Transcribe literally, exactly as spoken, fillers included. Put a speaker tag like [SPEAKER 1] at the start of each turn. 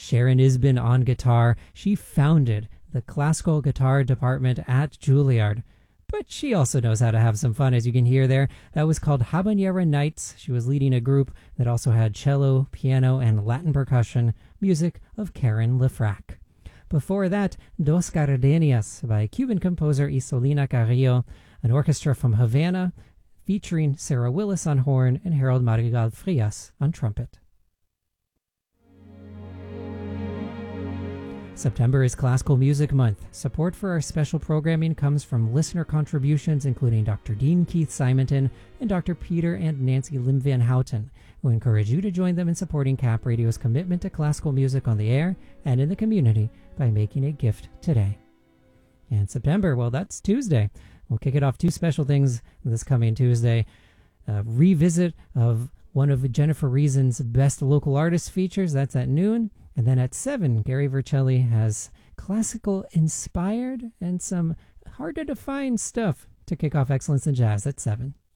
[SPEAKER 1] Sharon Isbin on guitar. She founded the classical guitar department at Juilliard. But she also knows how to have some fun, as you can hear there. That was called Habanera Nights. She was leading a group that also had cello, piano, and Latin percussion, music of Karen Lefrak. Before that, Dos Gardenias by Cuban composer Isolina Carrillo, an orchestra from Havana featuring Sarah Willis on horn and Harold Madrigal Frias on trumpet. September is Classical Music Month. Support for our special programming comes from listener contributions including Doctor Dean Keith Simonton and Doctor Peter and Nancy Lim Van Houten, who encourage you to join them in supporting C A P Radio's commitment to classical music on the air and in the community by making a gift today. And September, well, that's Tuesday. We'll kick it off two special things this coming Tuesday. A revisit of one of Jennifer Reason's best local artist features. That's at noon. And then at seven, Gary Vercelli has classical inspired and some harder to find stuff to kick off Excellence in Jazz at seven.